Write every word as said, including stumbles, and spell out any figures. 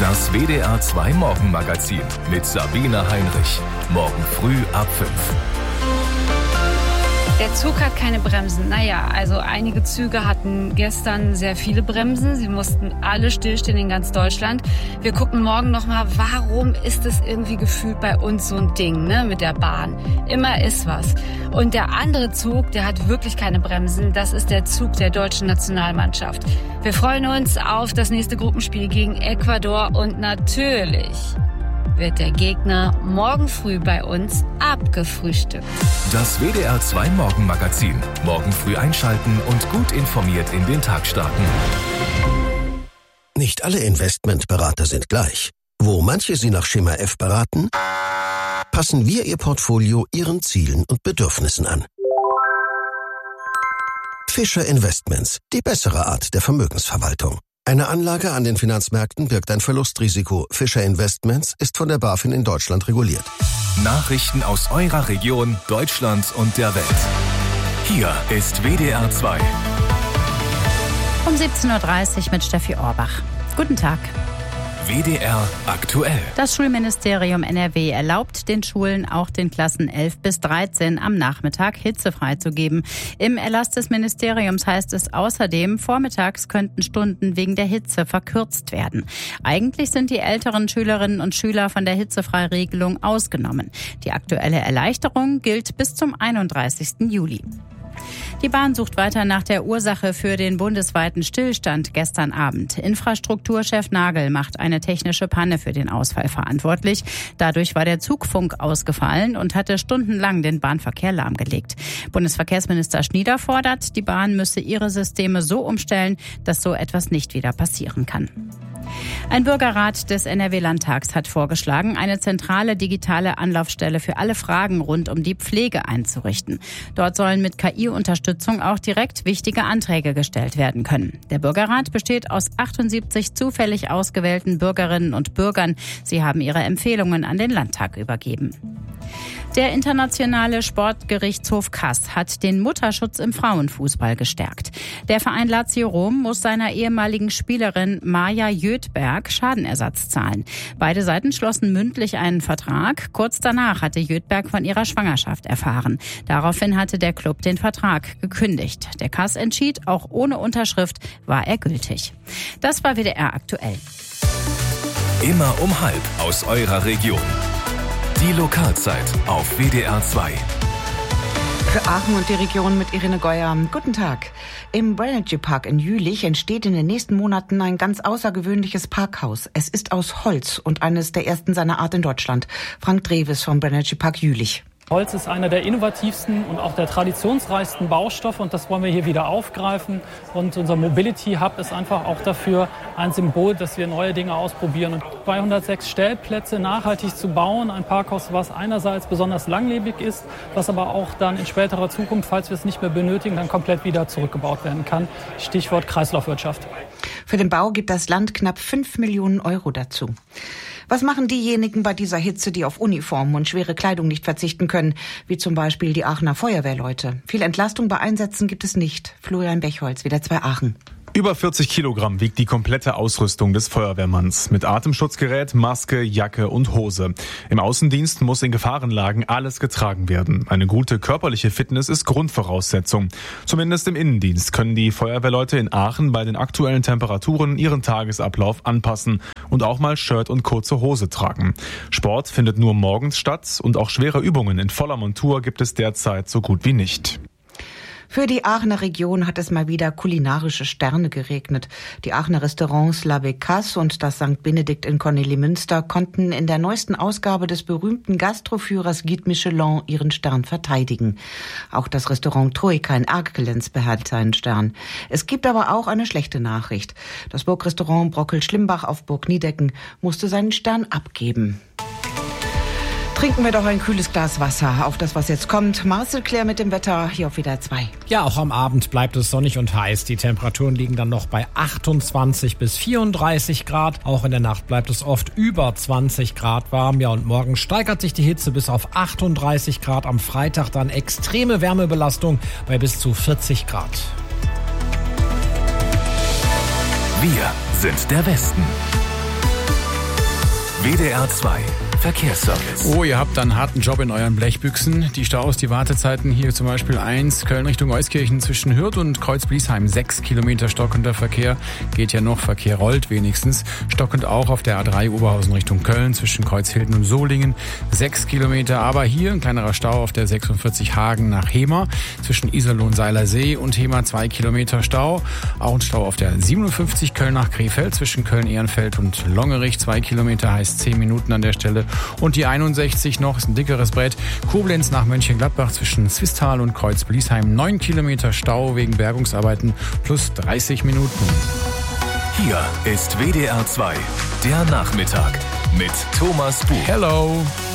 Das W D R zwei Morgenmagazin mit Sabine Heinrich. Morgen früh ab fünf. Der Zug hat keine Bremsen. Naja, also einige Züge hatten gestern sehr viele Bremsen. Sie mussten alle stillstehen in ganz Deutschland. Wir gucken morgen nochmal, warum ist es irgendwie gefühlt bei uns so ein Ding, ne, mit der Bahn. Immer ist was. Und der andere Zug, der hat wirklich keine Bremsen. Das ist der Zug der deutschen Nationalmannschaft. Wir freuen uns auf das nächste Gruppenspiel gegen Ecuador und natürlich wird der Gegner morgen früh bei uns abgefrühstückt. Das W D R zwei Morgenmagazin. Morgen früh einschalten und gut informiert in den Tag starten. Nicht alle Investmentberater sind gleich. Wo manche Sie nach Schema F beraten, passen wir Ihr Portfolio Ihren Zielen und Bedürfnissen an. Fischer Investments, die bessere Art der Vermögensverwaltung. Eine Anlage an den Finanzmärkten birgt ein Verlustrisiko. Fischer Investments ist von der BaFin in Deutschland reguliert. Nachrichten aus eurer Region, Deutschland und der Welt. Hier ist W D R zwei. Um siebzehn Uhr dreißig mit Steffi Orbach. Guten Tag. W D R aktuell. Das Schulministerium N R W erlaubt den Schulen, auch den Klassen elf bis dreizehn am Nachmittag hitzefrei zu geben. Im Erlass des Ministeriums heißt es außerdem, vormittags könnten Stunden wegen der Hitze verkürzt werden. Eigentlich sind die älteren Schülerinnen und Schüler von der Hitzefreiregelung ausgenommen. Die aktuelle Erleichterung gilt bis zum einunddreißigsten Juli. Die Bahn sucht weiter nach der Ursache für den bundesweiten Stillstand gestern Abend. Infrastrukturchef Nagel macht eine technische Panne für den Ausfall verantwortlich. Dadurch war der Zugfunk ausgefallen und hatte stundenlang den Bahnverkehr lahmgelegt. Bundesverkehrsminister Schnieder fordert, die Bahn müsse ihre Systeme so umstellen, dass so etwas nicht wieder passieren kann. Ein Bürgerrat des N R W-Landtags hat vorgeschlagen, eine zentrale digitale Anlaufstelle für alle Fragen rund um die Pflege einzurichten. Dort sollen mit K I-Unterstützung auch direkt wichtige Anträge gestellt werden können. Der Bürgerrat besteht aus achtundsiebzig zufällig ausgewählten Bürgerinnen und Bürgern. Sie haben ihre Empfehlungen an den Landtag übergeben. Der internationale Sportgerichtshof Kass hat den Mutterschutz im Frauenfußball gestärkt. Der Verein Lazio Rom muss seiner ehemaligen Spielerin Maja Jötberg Schadenersatz zahlen. Beide Seiten schlossen mündlich einen Vertrag. Kurz danach hatte Jötberg von ihrer Schwangerschaft erfahren. Daraufhin hatte der Club den Vertrag gekündigt. Der Kass entschied, auch ohne Unterschrift war er gültig. Das war W D R aktuell. Immer um halb aus eurer Region. Die Lokalzeit auf W D R zwei. Für Aachen und die Region mit Irene Geuer. Guten Tag. Im Brenergy Park in Jülich entsteht in den nächsten Monaten ein ganz außergewöhnliches Parkhaus. Es ist aus Holz und eines der ersten seiner Art in Deutschland. Frank Dreves vom Brenergy Park Jülich. Holz ist einer der innovativsten und auch der traditionsreichsten Baustoffe und das wollen wir hier wieder aufgreifen. Und unser Mobility Hub ist einfach auch dafür ein Symbol, dass wir neue Dinge ausprobieren. Und zweihundertsechs Stellplätze nachhaltig zu bauen, ein Parkhaus, was einerseits besonders langlebig ist, was aber auch dann in späterer Zukunft, falls wir es nicht mehr benötigen, dann komplett wieder zurückgebaut werden kann. Stichwort Kreislaufwirtschaft. Für den Bau gibt das Land knapp fünf Millionen Euro dazu. Was machen diejenigen bei dieser Hitze, die auf Uniformen und schwere Kleidung nicht verzichten können, wie zum Beispiel die Aachener Feuerwehrleute? Viel Entlastung bei Einsätzen gibt es nicht. Florian Bechholz, W D R zwei Aachen. Über vierzig Kilogramm wiegt die komplette Ausrüstung des Feuerwehrmanns mit Atemschutzgerät, Maske, Jacke und Hose. Im Außendienst muss in Gefahrenlagen alles getragen werden. Eine gute körperliche Fitness ist Grundvoraussetzung. Zumindest im Innendienst können die Feuerwehrleute in Aachen bei den aktuellen Temperaturen ihren Tagesablauf anpassen und auch mal Shirt und kurze Hose tragen. Sport findet nur morgens statt und auch schwere Übungen in voller Montur gibt es derzeit so gut wie nicht. Für die Aachener Region hat es mal wieder kulinarische Sterne geregnet. Die Aachener Restaurants La Becasse und das Sankt Benedikt in Kornelimünster konnten in der neuesten Ausgabe des berühmten Gastroführers Guide Michelin ihren Stern verteidigen. Auch das Restaurant Troika in Erkelenz behält seinen Stern. Es gibt aber auch eine schlechte Nachricht. Das Burgrestaurant Brockel-Schlimbach auf Burg Niedecken musste seinen Stern abgeben. Trinken wir doch ein kühles Glas Wasser auf das, was jetzt kommt. Marcel Claire mit dem Wetter hier auf W D R zwei. Ja, auch am Abend bleibt es sonnig und heiß. Die Temperaturen liegen dann noch bei achtundzwanzig bis vierunddreißig Grad. Auch in der Nacht bleibt es oft über zwanzig Grad warm. Ja, und morgen steigert sich die Hitze bis auf achtunddreißig Grad. Am Freitag dann extreme Wärmebelastung bei bis zu vierzig Grad. Wir sind der Westen. W D R zwei Verkehrsservice. Oh, ihr habt einen harten Job in euren Blechbüchsen. Die Staus, die Wartezeiten hier zum Beispiel eins, Köln Richtung Euskirchen zwischen Hürth und Kreuz-Bliesheim. sechs Kilometer stockender Verkehr. Geht ja noch, Verkehr rollt wenigstens. Stockend auch auf der A drei Oberhausen Richtung Köln zwischen Kreuzhilden und Solingen. sechs Kilometer, aber hier ein kleinerer Stau auf der sechsundvierzig Hagen nach Hemer. Zwischen Iserlohn, Seilersee und Hemer zwei Kilometer Stau. Auch ein Stau auf der siebenundfünfzig Köln nach Krefeld zwischen Köln-Ehrenfeld und Longerich. zwei Kilometer heißt zehn Minuten an der Stelle. Und die einundsechzig noch, ist ein dickeres Brett. Koblenz nach Mönchengladbach zwischen Zwistal und Kreuz-Bliesheim. neun Kilometer Stau wegen Bergungsarbeiten plus dreißig Minuten. Hier ist W D R zwei, der Nachmittag mit Thomas Buch. Hello.